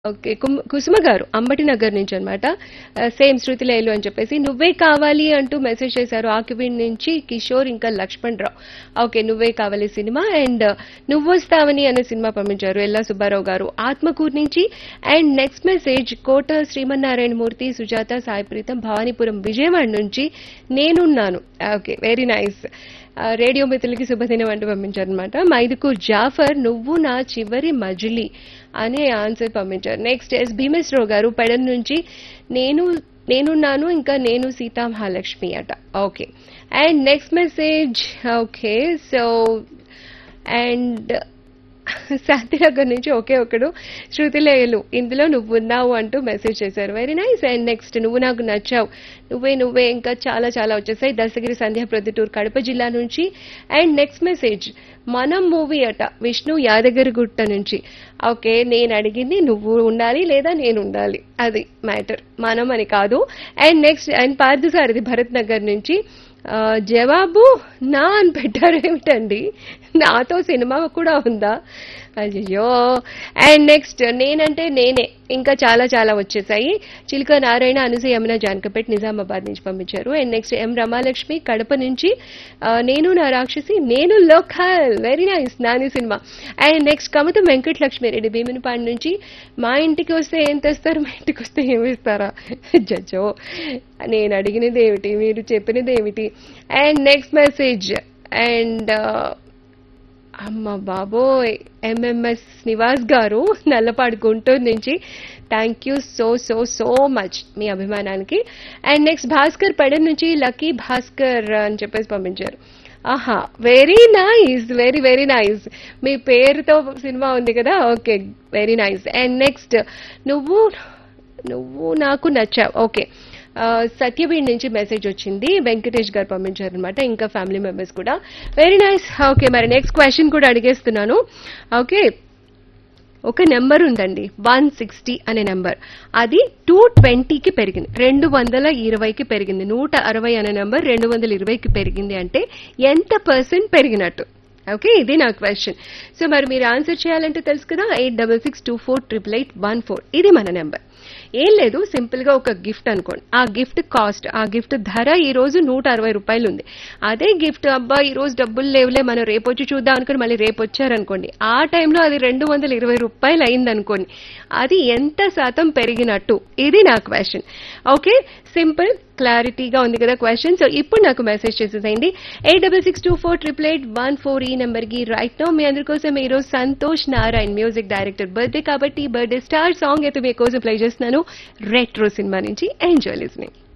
Okay. కుసుమ గారు అంబటి నగర్ నుంచి అన్నమాట. సేమ్ శృతిలేలు అని చెప్పేసి నువ్వే కావాలి అంటూ మెసేజ్ చేశారు. ఆకివీడ్ నుంచి కిషోర్ ఇంకా లక్ష్మణ్ రావు. ఓకే. నువ్వే కావాలి సినిమా అండ్ నువ్వొస్తావని అనే సినిమా పంపించారు ఎల్లా సుబ్బారావు గారు ఆత్మకూరు నుంచి. అండ్ నెక్స్ట్ మెసేజ్ కోట శ్రీమన్నారాయణ మూర్తి సుజాత సాయి ప్రీతం భవానీపురం విజయవాడ నుంచి నేనున్నాను. ఓకే. Very nice. రేడియో మిత్రులకి శుభదినం అంటూ పంపించారనమాట. మైదుకూర్ జాఫర్ నువ్వు నా చివరి మజిలీ అనే ఆన్సర్ పంపించారు. నెక్స్ట్ ఎస్ భీమేశ్వరరావు గారు పెడన్ నుంచి నేనున్నాను ఇంకా నేను సీతా మహాలక్ష్మి అట. Okay. And next message okay. So and Shantinagar నుంచి ఒకే ఒకడు శృతిలేయులు ఇందులో నువ్వు ఉన్నావు అంటూ మెసేజ్ చేశారు. Very nice. అండ్ నెక్స్ట్ నువ్వు నాకు నచ్చావు నువ్వే ఇంకా చాలా చాలా వచ్చేసాయి. దశగిరి సంధ్య ప్రొద్దుటూరు కడప జిల్లా నుంచి. అండ్ నెక్స్ట్ మెసేజ్ మనం మూవీ అట విష్ణు యాదగిరిగుట్ట నుంచి. ఓకే. నేను అడిగింది నువ్వు ఉండాలి లేదా నేను ఉండాలి అది మ్యాటర్ మనం అని కాదు. And next and Parthasarathi Bharat Nagar నుంచి జవాబు నా అని పెట్టారు ఏమిటండి నాతో సినిమా కూడా ఉందా అయ్యో. అండ్ నెక్స్ట్ నేనంటే నేనే ఇంకా చాలా చాలా వచ్చేసాయి. చిలుక నారాయణ అనసూయ యమున జానకపేట్ నిజామాబాద్ నుంచి పంపించారు. అండ్ నెక్స్ట్ ఎం రమాలక్ష్మి కడప నుంచి నేను నా రాక్షసి నేను local very nice Nani cinema. And next Kamatham Venkatalakshmi Reddy Bheemunipadu నుంచి మా ఇంటికి వస్తే ఏం తెస్తారు మా ఇంటికి వస్తే ఏమిస్తారా జడ్జో నేను అడిగినది ఏమిటి మీరు చెప్పినది ఏమిటి. అండ్ నెక్స్ట్ మెసేజ్ అండ్ అమ్మ బాబోయ్ ఎంఎంఎస్ నివాస్ గారు నల్లపాడు గుంటూరు నుంచి. Thank you so so so much మీ అభిమానానికి. అండ్ నెక్స్ట్ భాస్కర్ పెడన్ నుంచి లక్కీ భాస్కర్ అని చెప్పేసి పంపించారు. ఆహా very nice very very nice మీ పేరుతో సినిమా ఉంది కదా. Okay very nice. And next నువ్వు నాకు నచ్చావు. ఓకే. సత్యవీడ్ నుంచి మెసేజ్ వచ్చింది వెంకటేష్ గారు పంపించారు అనమాట. ఇంకా ఫ్యామిలీ మెంబర్స్ కూడా వెరీ నైస్. ఓకే. మరి నెక్స్ట్ క్వశ్చన్ కూడా అడిగేస్తున్నాను. ఓకే. ఒక నెంబర్ ఉందండి 160 అనే నెంబర్ అది 220కి పెరిగింది 220కి పెరిగింది 160 అనే నెంబర్ 220కి పెరిగింది అంటే ఎంత పర్సెంట్ పెరిగినట్టు. ఓకే. ఇది నా క్వశ్చన్. సో మరి మీరు ఆన్సర్ చేయాలంటే తెలుసు కదా 8662488814 ఇది మన నెంబర్. ఏం లేదు సింపుల్ గా ఒక గిఫ్ట్ అనుకోండి. ఆ గిఫ్ట్ కాస్ట్ ఆ గిఫ్ట్ ధర ఈ రోజు 160 రూపాయలు ఉంది. అదే గిఫ్ట్ అబ్బా ఈ రోజు డబ్బులు లేవులే మనం రేపు వచ్చి చూద్దాం అనుకుని మళ్ళీ రేపు వచ్చారనుకోండి ఆ టైంలో అది 220 రూపాయలు అయిందనుకోండి అది ఎంత శాతం పెరిగినట్టు ఇది నా క్వశ్చన్. ఓకే. సింపుల్ క్లారిటీగా ఉంది కదా క్వశ్చన్. సో ఇప్పుడు నాకు మెసేజ్ చేసేసేయండి 8662488814 ఈ నెంబర్ కి. రైట్ నో మీ అందరి కోసం ఈ రోజు Santosh Narayan music director birthday కాబట్టి బర్త్డే స్టార్ సాంగ్ అయితే మీకోసం ప్లే చేస్తున్నాను రెట్రో సినిమా నుంచి. Enjoy listening.